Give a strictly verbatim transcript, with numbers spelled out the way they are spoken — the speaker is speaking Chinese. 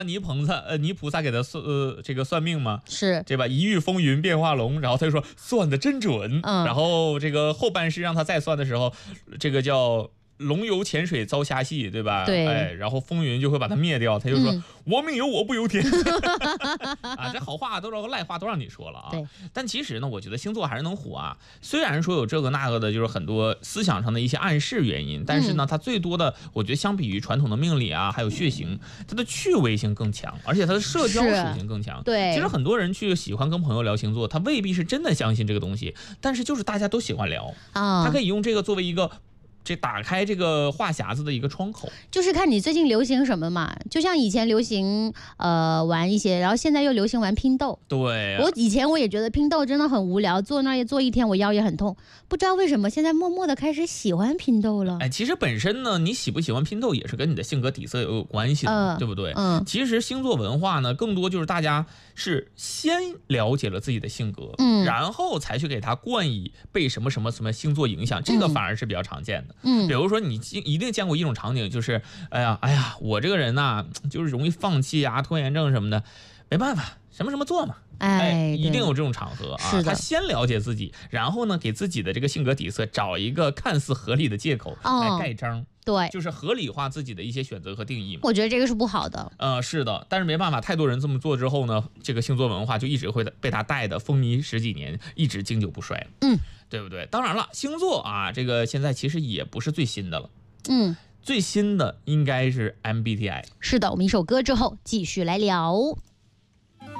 泥菩萨，呃，泥菩萨给他算，呃，这个算命吗？ 是， 对吧？一遇风云变化龙，然后他就说算的真准。 嗯， 然后这个后半世让他再算的时候，这个叫龙游浅水遭虾戏，对吧？ 对， 哎，然后风云就会把他灭掉，他就说、嗯、我命由我不由天。啊，这好话都让赖话都让你说了啊。 对， 但其实呢，我觉得星座还是能火啊。虽然说有这个那个的，就是很多思想上的一些暗示原因，但是呢，嗯、它最多的，我觉得相比于传统的命理啊，还有血型，它的趣味性更强，而且它的社交属性更强。 对， 其实很多人去喜欢跟朋友聊星座，他未必是真的相信这个东西，但是就是大家都喜欢聊啊，他可以用这个作为一个。这打开这个话匣子的一个窗口， 就是看你最近流行什么嘛。就像以前流行呃玩一些，然后现在又流行玩拼豆。 对、啊， 我以前我也觉得拼豆真的很无聊，坐那儿坐一天我腰也很痛，不知道为什么现在默默的开始喜欢拼豆了。 哎，其实本身呢，你喜不喜欢拼豆也是跟你的性格底色有关系的，呃、对不对？嗯，其实星座文化呢，更多就是大家是先了解了自己的性格，嗯，然后才去给他冠以被什么什么什么星座影响，这个反而是比较常见的。嗯，比如说你一定见过一种场景，就是哎呀哎呀，我这个人呐、啊，就是容易放弃啊，拖延症什么的，没办法，什么什么做嘛，哎，一定有这种场合啊。他先了解自己，然后呢，给自己的这个性格底色找一个看似合理的借口来盖章。哦， 对， 就是合理化自己的一些选择和定义嘛。 我觉得这个是不好的。 呃，是的，但是没办法，太多人这么做之后呢，这个星座文化就一直会被他带的风靡十几年，一直经久不衰。嗯，对不对？当然了，星座啊，这个现在其实也不是最新的了。嗯，最新的应该是 M B T I。 是的，我们一首歌之后继续来聊。